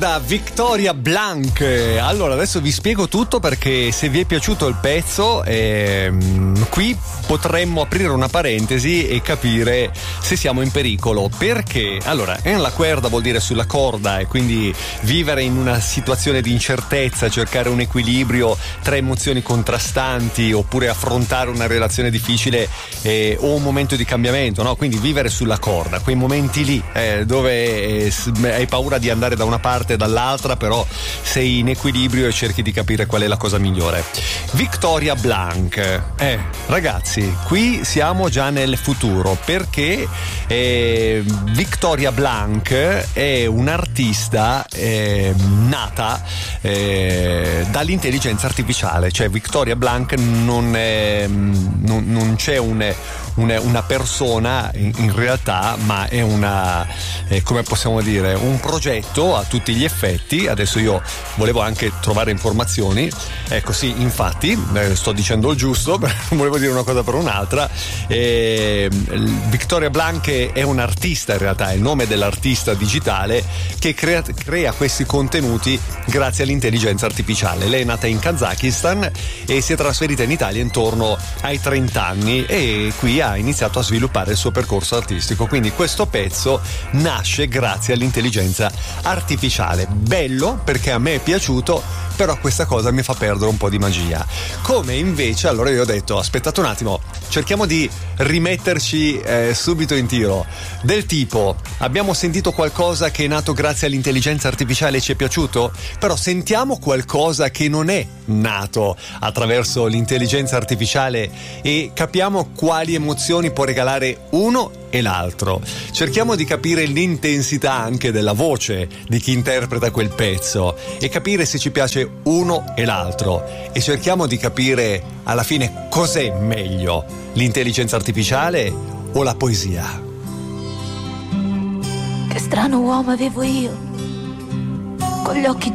Da Victoria Blanc. Allora adesso vi spiego tutto, perché se vi è piaciuto il pezzo qui potremmo aprire una parentesi e capire se siamo in pericolo, perché allora en la cuerda vuol dire sulla corda, e quindi vivere in una situazione di incertezza, cercare un equilibrio tra emozioni contrastanti, oppure affrontare una relazione difficile o un momento di cambiamento, no? Quindi vivere sulla corda, quei momenti lì dove hai paura di andare da una parte e dall'altra, però sei in equilibrio e cerchi di capire qual è la cosa migliore. Victoria Blanc, ragazzi, qui siamo già nel futuro, perché Victoria Blanc è un'artista nata dall'intelligenza artificiale, cioè Victoria Blanc non c'è una persona in realtà, ma è come possiamo dire, un progetto a tutti gli effetti. Adesso io volevo anche trovare informazioni, ecco sì, infatti sto dicendo il giusto, non volevo dire una cosa per un'altra. Victoria Blanc è un artista, in realtà è il nome dell'artista digitale che crea questi contenuti grazie all'intelligenza artificiale. Lei è nata in Kazakistan e si è trasferita in Italia intorno ai 30 anni, e qui ha iniziato a sviluppare il suo percorso artistico. Quindi questo pezzo nasce grazie all'intelligenza artificiale. Bello, perché a me è piaciuto, però questa cosa mi fa perdere un po' di magia. Come invece, allora io ho detto, aspettate un attimo, cerchiamo di rimetterci subito in tiro, del tipo, abbiamo sentito qualcosa che è nato grazie all'intelligenza artificiale e ci è piaciuto, però sentiamo qualcosa che non è nato attraverso l'intelligenza artificiale e capiamo quali emozioni può regalare uno e l'altro. Cerchiamo di capire l'intensità anche della voce di chi interpreta quel pezzo e capire se ci piace uno e l'altro, e cerchiamo di capire alla fine cos'è meglio, l'intelligenza artificiale o la poesia. Che strano uomo avevo io, con gli occhi